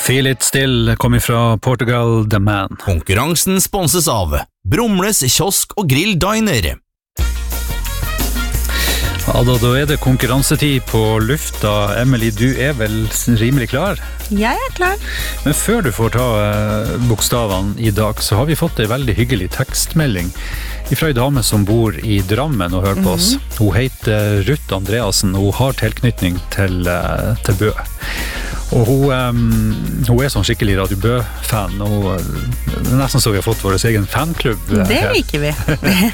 Feel It Still kommer fra Portugal, The Man. Konkurransen sponses av Brumles kiosk og grill diner. Ja, da det konkurransetid på lufta. Emily, du vel rimelig klar? Jeg klar. Men før du får ta bokstavene I dag, så har vi fått en veldig hyggelig tekstmelding fra en dame som bor I Drammen og hører på oss. Hun heter Ruth Andreasen, og hun har tilknytning til Bø. Og hun sånn skikkelig Radio Bø-fan, og nesten så vi har fått vår egen fanklubb. Det liker vi.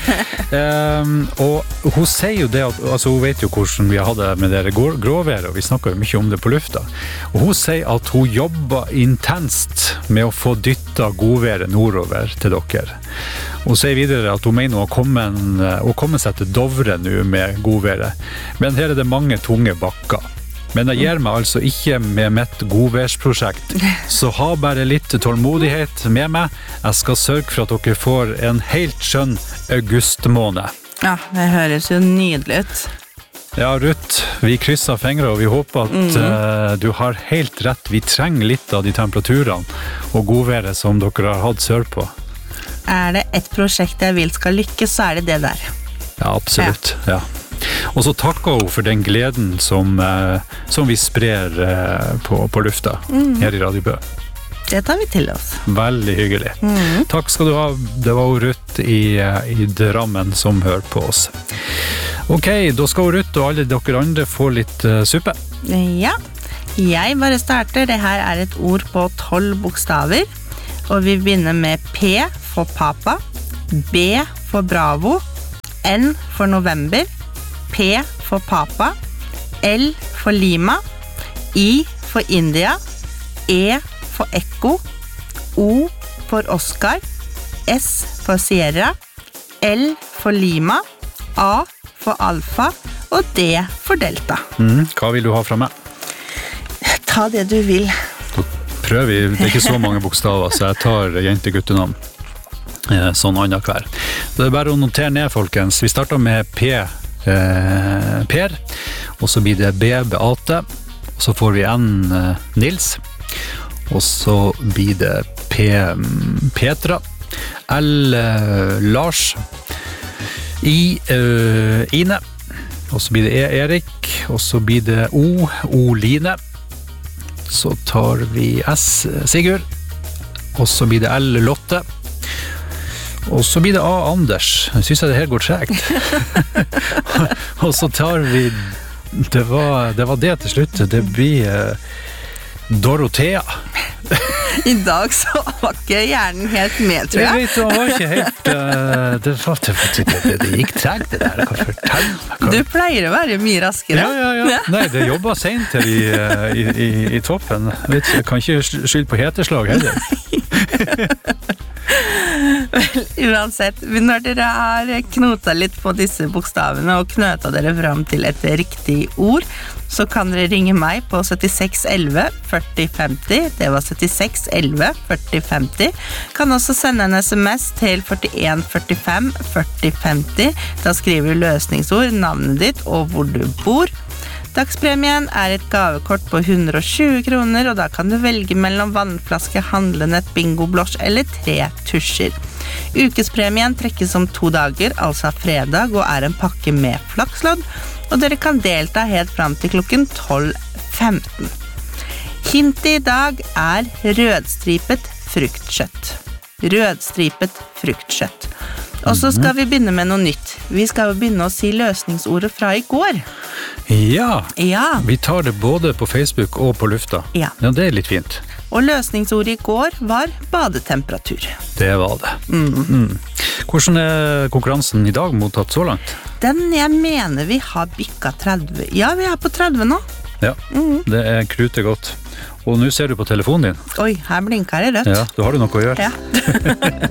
Og hun sier jo det, altså hun vet jo hvordan vi har hatt det med det gråværet, og vi snakker jo mye om det på lufta. Og hun sier at hun jobber intenst med å få dyttet godværet nordover til dere. Hun sier videre at hun mener å komme seg til Dovre nå med godværet. Men her det mange tunge bakker. Men jeg gir meg altså ikke med mitt godværsprosjekt, så ha bare litt tålmodighet med meg. Jeg skal sørge for at dere får en helt skjønn augustmåned. Ja, det høres jo nydelig ut. Ja, Ruth, vi krysser fingre, og vi håper at du har helt rett. Vi trenger litt av de temperaturene og godværet som dere har hatt sørpå. Det et prosjekt jeg vil skal lykkes, så det det der. Ja, absolutt, ja. Og så takker hun for den gleden som vi sprer på lufta her I Radio Bø. Det tar vi til oss. Veldig hyggelig. Takk skal du ha. Det var Ruth I Drammen som hører på oss. Ok, da skal Ruth og alle dere andre få litt suppe. Ja, jeg bare starter. Det her et ord på 12 bokstaver. Og vi begynner med P for papa, B for bravo, N for november, P for papa, L for Lima, I for India, E for ekko, O for Oscar, S for Sierra, L for Lima, A for alfa og D for delta. Hva vil du ha fra meg? Ta det du vil. Prøver vi, det ikke så mange bokstaver, så jeg tar jente-guttenavn. Sånn annen hver. Det bare å notere ned, folkens. Vi starter med P. Per, og så blir det B, Beate, og så får vi N, Nils, og så blir det P, Petra, L, Lars, I, Ine, og så blir det E, Erik, og så blir det O, Oline, så tar vi S, Sigurd, og så blir det L, Lotte, og så blir det A, Anders. Jeg synes det her går tregt. Og så tar vi... Det var det til slutt. Det blir Dorothea. I dag så var ikke hjernen helt med, tror jeg. Jeg vet, det var ikke helt... Det gikk tregt, det der. Hva fortell meg? Du pleier å være mye raskere. Ja. Nei, det jobbet sent her I toppen. Jeg kan ikke skylde på heteslag heller. Uansett, når dere har knotet litt på disse bokstavene og knøtet dere frem til et riktig ord, så kan dere ringe meg på 76 11 40 50. Det var 76 11 40 50. Kan også sende en SMS til 41 45 40 50. Da skriver du løsningsord, navnet ditt og hvor du bor. Dagspremien et gavekort på 120 kroner, og da kan du velge mellom vannflaske, handlenett, bingo-blås eller 3 tusjer. Ukespremien trekkes om 2 dager, altså fredag, og en pakke med flakslodd, og dere kan delta helt frem til klokken 12:15. Hintet I dag rødstripet fruktkjøtt. Rødstripet fruktkjøtt. Og så skal vi begynne med noe nytt. Vi skal jo begynne å si løsningsordet fra I går. Ja, Ja. vi tar det både på Facebook og på lufta. Ja. Ja, det litt fint. Og løsningsordet I går var badetemperatur. Det var det. Hvordan konkurransen I dag mottatt så langt? Den jeg mener vi har bykket 30. Ja, vi på 30 nå. Ja, det krutet godt. Og nå ser du på telefonen din. Oi, her blinker det rødt. Ja, da har du noe å gjøre. Ja.